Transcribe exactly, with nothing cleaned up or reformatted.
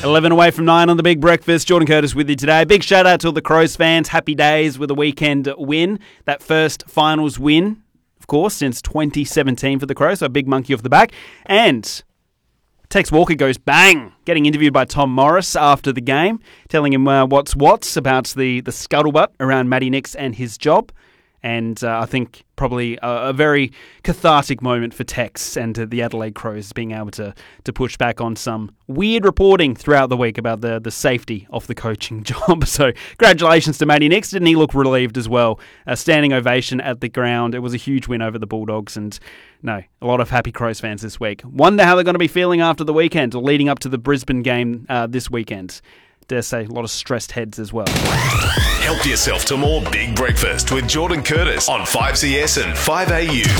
eleven away from nine on the Big Breakfast. Jordan Curtis with you today. Big shout out to all the Crows fans. Happy days with a weekend win. That first finals win, of course, since twenty seventeen for the Crows. So a big monkey off the back. And Tex Walker goes bang, getting interviewed by Tom Morris after the game, telling him uh, what's what's about the, the scuttlebutt around Matty Nicks and his job. And uh, I think probably a, a very cathartic moment for Tex and uh, the Adelaide Crows being able to to push back on some weird reporting throughout the week about the, the safety of the coaching job. So congratulations to Matty Nicks. Didn't he look relieved as well? A standing ovation at the ground. It was a huge win over the Bulldogs, and no, a lot of happy Crows fans this week. Wonder how they're going to be feeling after the weekend or leading up to the Brisbane game uh, this weekend. Dare say a lot of stressed heads as well. Help yourself to more Big Breakfast with Jordan Curtis on five C S and five A U.